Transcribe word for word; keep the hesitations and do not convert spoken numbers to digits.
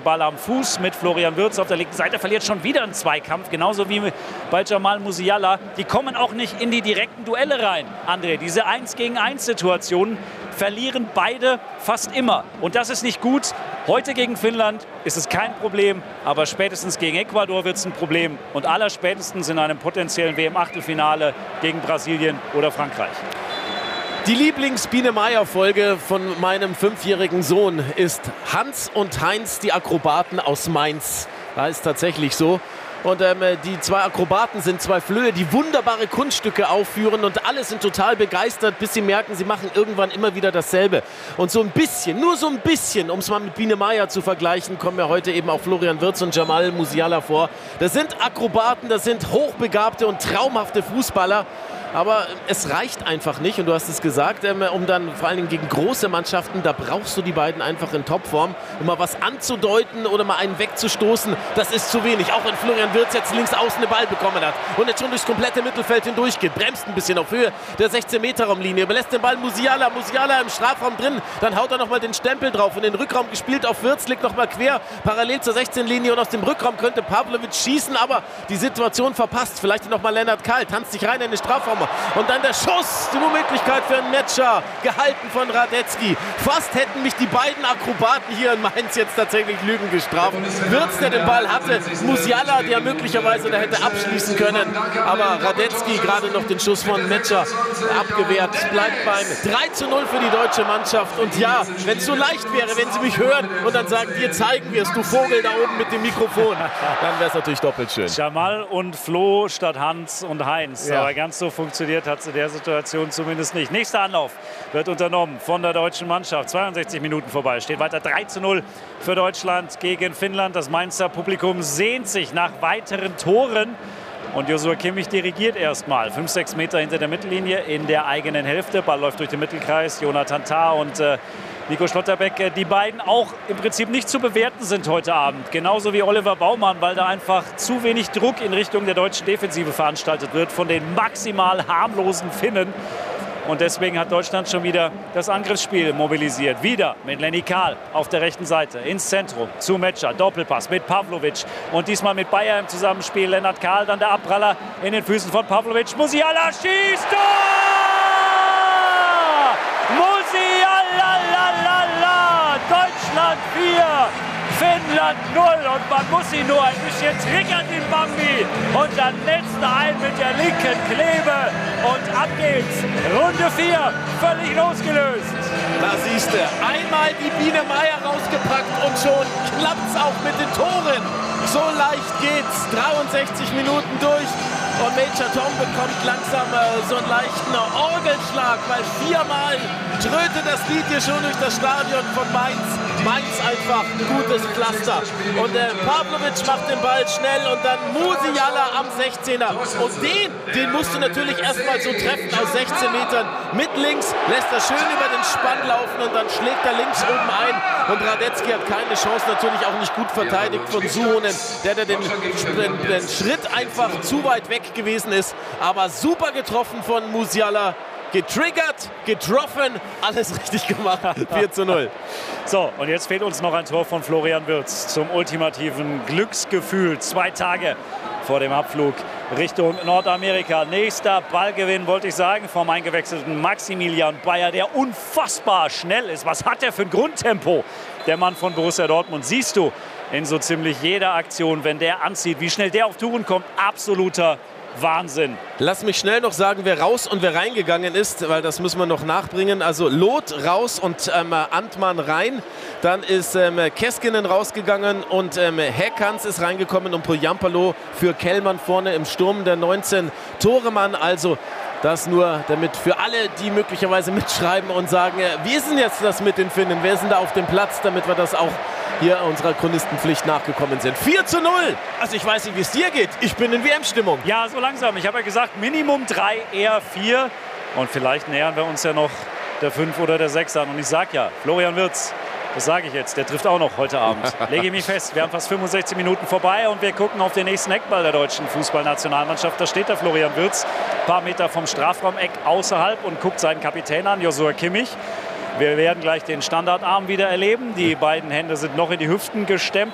Ball am Fuß mit Florian Wirtz auf der linken Seite, verliert schon wieder einen Zweikampf, genauso wie bei Jamal Musiala. Die kommen auch nicht in die direkten Duelle rein, André. Diese eins gegen eins Situationen verlieren beide fast immer. Und das ist nicht gut. Heute gegen Finnland ist es kein Problem, aber spätestens gegen Ecuador wird es ein Problem. Und allerspätestens in einem potenziellen W M-Achtelfinale gegen Brasilien oder Frankreich. Die Lieblings-Biene-Meier-Folge von meinem fünfjährigen Sohn ist Hans und Heinz, die Akrobaten aus Mainz. Da ist tatsächlich so. Und ähm, die zwei Akrobaten sind zwei Flöhe, die wunderbare Kunststücke aufführen und alle sind total begeistert, bis sie merken, sie machen irgendwann immer wieder dasselbe. Und so ein bisschen, nur so ein bisschen, um es mal mit Biene Meier zu vergleichen, kommen ja heute eben auch Florian Wirtz und Jamal Musiala vor. Das sind Akrobaten, das sind hochbegabte und traumhafte Fußballer. Aber es reicht einfach nicht, und du hast es gesagt, ähm, um dann vor allen Dingen gegen große Mannschaften, da brauchst du die beiden einfach in Topform, um mal was anzudeuten oder mal einen wegzustoßen. Das ist zu wenig, auch wenn Florian Wirtz jetzt links außen den Ball bekommen hat und jetzt schon durchs komplette Mittelfeld hindurch geht, bremst ein bisschen auf Höhe der sechzehn-Meter-Raumlinie, überlässt den Ball Musiala, Musiala im Strafraum drin, dann haut er nochmal den Stempel drauf und in den Rückraum gespielt auf Wirtz, liegt nochmal quer, parallel zur sechzehn-Linie, und aus dem Rückraum könnte Pavlovic schießen, aber die Situation verpasst, vielleicht nochmal Lennart Kahl, tanzt sich rein in den Strafraum. Und dann der Schuss, die Möglichkeit für einen Matcher, gehalten von Radetzky. Fast hätten mich die beiden Akrobaten hier in Mainz jetzt tatsächlich Lügen gestraft. Wirtz, der den Ball hatte, Musiala, der möglicherweise da hätte abschließen können. Aber Radetzky gerade noch den Schuss von Matcher abgewehrt. Bleibt beim drei zu null für die deutsche Mannschaft. Und ja, wenn es so leicht wäre, wenn sie mich hören und dann sagen, dir zeigen wir es, du Vogel da oben mit dem Mikrofon, dann wäre es natürlich doppelt schön. Jamal und Flo statt Hans und Heinz. Ja. Aber ganz so funktioniert hat zu der Situation zumindest nicht. Nächster Anlauf wird unternommen von der deutschen Mannschaft. zweiundsechzig Minuten vorbei. Steht weiter drei zu null für Deutschland gegen Finnland. Das Mainzer Publikum sehnt sich nach weiteren Toren. Und Joshua Kimmich dirigiert erstmal. fünf, sechs Meter hinter der Mittellinie in der eigenen Hälfte. Ball läuft durch den Mittelkreis. Jonathan Tah und äh, Nico Schlotterbeck, die beiden auch im Prinzip nicht zu bewerten sind heute Abend. Genauso wie Oliver Baumann, weil da einfach zu wenig Druck in Richtung der deutschen Defensive veranstaltet wird von den maximal harmlosen Finnen. Und deswegen hat Deutschland schon wieder das Angriffsspiel mobilisiert. Wieder mit Lenny Kahl auf der rechten Seite ins Zentrum zu Metscher. Doppelpass mit Pavlovic. Und diesmal mit Bayer im Zusammenspiel. Lennart Kahl, dann der Abpraller in den Füßen von Pavlovic. Musiala schießt! Tor! Musiala! Deutschland vier, Finnland null, und man muss ihn nur ein bisschen triggern, den Bambi, und dann netzt er ein mit der linken Klebe und ab geht's. Runde vier, völlig losgelöst. Da siehst du, einmal die Biene Meier rausgepackt und schon klappt's auch mit den Toren. So leicht geht's, dreiundsechzig Minuten durch. Und Major Tom bekommt langsam äh, so einen leichten Orgelschlag, weil viermal tröte das Lied hier schon durch das Stadion von Mainz. Mainz einfach ein gutes Pflaster. Und äh, Pavlovic macht den Ball schnell und dann Musiala am sechzehner. Und den, den musst du natürlich erstmal so treffen aus sechzehn Metern. Mit links lässt er schön über den Spann laufen und dann schlägt er links oben ein. Und Radetzky hat keine Chance, natürlich auch nicht gut verteidigt von Suhonen, der, der den, den, den Schritt einfach zu weit weg gewesen ist, aber super getroffen von Musiala, getriggert, getroffen, alles richtig gemacht, vier zu null. So, und jetzt fehlt uns noch ein Tor von Florian Wirtz zum ultimativen Glücksgefühl. Zwei Tage vor dem Abflug Richtung Nordamerika. Nächster Ballgewinn, wollte ich sagen, vom eingewechselten Maximilian Bayer, der unfassbar schnell ist. Was hat der für ein Grundtempo, der Mann von Borussia Dortmund? Siehst du in so ziemlich jeder Aktion, wenn der anzieht, wie schnell der auf Touren kommt. Absoluter Wahnsinn. Lass mich schnell noch sagen, wer raus und wer reingegangen ist, weil das müssen wir noch nachbringen. Also Loth raus und ähm, Antmann rein. Dann ist ähm, Keskinen rausgegangen und ähm, Heckans ist reingekommen und Poyampalo für Kellmann vorne im Sturm, der neunzehn-Tore-Mann. Also das nur damit für alle, die möglicherweise mitschreiben und sagen, äh, wie ist denn jetzt das mit den Finnen? Wer ist denn da auf dem Platz, damit wir das auch hier unserer Chronistenpflicht nachgekommen sind. vier zu null. Also ich weiß nicht, wie es dir geht. Ich bin in W M-Stimmung. Ja, so langsam. Ich habe ja gesagt, Minimum drei, eher vier. Und vielleicht nähern wir uns ja noch der fünf oder der sechs an. Und ich sage ja, Florian Wirtz, das sage ich jetzt, der trifft auch noch heute Abend. Lege ich mich fest. Wir haben fast fünfundsechzig Minuten vorbei und wir gucken auf den nächsten Eckball der deutschen Fußballnationalmannschaft. Da steht der Florian Wirtz, ein paar Meter vom Strafraumeck außerhalb und guckt seinen Kapitän an, Joshua Kimmich. Wir werden gleich den Standardarm wieder erleben. Die beiden Hände sind noch in die Hüften gestemmt.